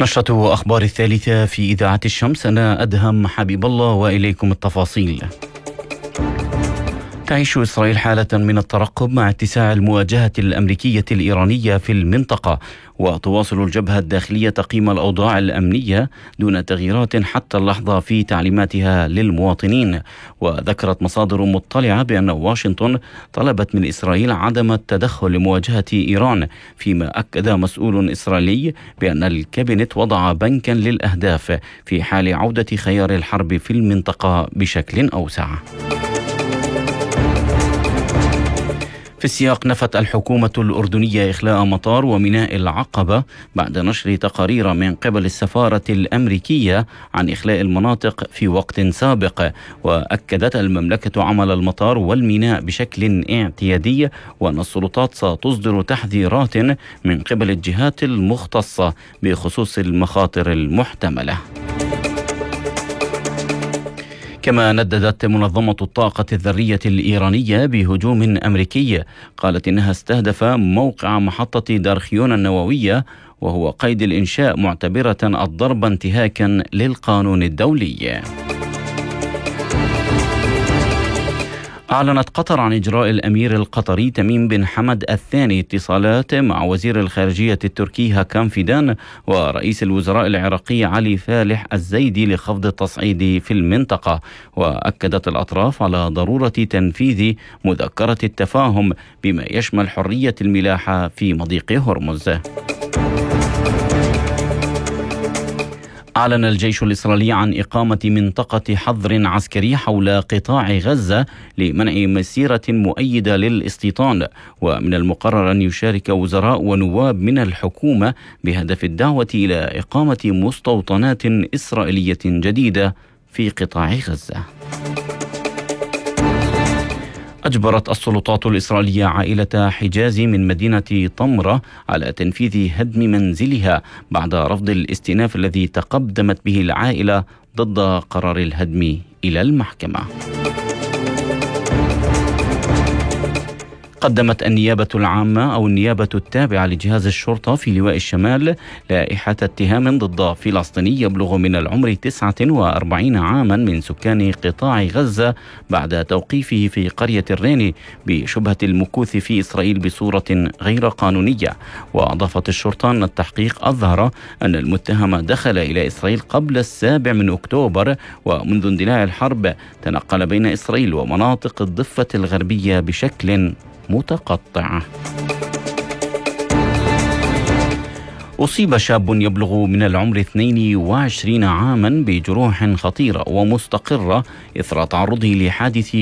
نشرة أخبار الثالثة في إذاعة الشمس. أنا أدهم حبيب الله وإليكم التفاصيل. تعيش إسرائيل حالة من الترقب مع اتساع المواجهة الأمريكية الإيرانية في المنطقة، وتواصل الجبهة الداخلية تقييم الأوضاع الأمنية دون تغييرات حتى اللحظة في تعليماتها للمواطنين. وذكرت مصادر مطلعة بأن واشنطن طلبت من إسرائيل عدم التدخل لمواجهة إيران، فيما أكد مسؤول إسرائيلي بأن الكابينت وضع بنكا للأهداف في حال عودة خيار الحرب في المنطقة بشكل أوسع. في السياق، نفت الحكومة الأردنية إخلاء مطار وميناء العقبة بعد نشر تقارير من قبل السفارة الأمريكية عن إخلاء المناطق في وقت سابق. وأكدت المملكة عمل المطار والميناء بشكل اعتيادي، وأن السلطات ستصدر تحذيرات من قبل الجهات المختصة بخصوص المخاطر المحتملة. كما نددت منظمة الطاقة الذرية الإيرانية بهجوم أمريكي قالت إنها استهدف موقع محطة دارخيون النووية وهو قيد الإنشاء، معتبرة الضرب انتهاكا للقانون الدولي. أعلنت قطر عن إجراء الأمير القطري تميم بن حمد الثاني اتصالات مع وزير الخارجية التركي هاكان فيدان ورئيس الوزراء العراقي علي فالح الزيدي لخفض التصعيد في المنطقة. وأكدت الأطراف على ضرورة تنفيذ مذكرة التفاهم بما يشمل حرية الملاحة في مضيق هرمز. أعلن الجيش الإسرائيلي عن إقامة منطقة حظر عسكري حول قطاع غزة لمنع مسيرة مؤيدة للاستيطان، ومن المقرر أن يشارك وزراء ونواب من الحكومة بهدف الدعوة إلى إقامة مستوطنات إسرائيلية جديدة في قطاع غزة. أجبرت السلطات الإسرائيلية عائلة حجازي من مدينة طمرة على تنفيذ هدم منزلها بعد رفض الاستئناف الذي تقدمت به العائلة ضد قرار الهدم إلى المحكمة. قدمت النيابة العامة أو النيابة التابعة لجهاز الشرطة في لواء الشمال لائحة اتهام ضد فلسطيني يبلغ من العمر 49 عاما من سكان قطاع غزة بعد توقيفه في قرية الريني بشبهة المكوث في إسرائيل بصورة غير قانونية. وأضافت الشرطة أن التحقيق أظهر أن المتهم دخل إلى إسرائيل قبل 7 أكتوبر، ومنذ اندلاع الحرب تنقل بين إسرائيل ومناطق الضفة الغربية بشكل متقطع. أصيب شاب يبلغ من العمر 22 عاما بجروح خطيرة ومستقرة إثر تعرضه لحادث